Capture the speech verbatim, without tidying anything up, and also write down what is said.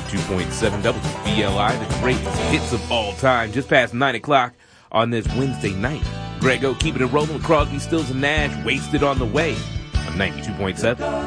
ninety-two point seven W B L I, the greatest hits of all time, just past nine o'clock on this Wednesday night. Grego keeping it rolling with Crosby, Stills, and Nash, Wasted on the Way on ninety-two point seven.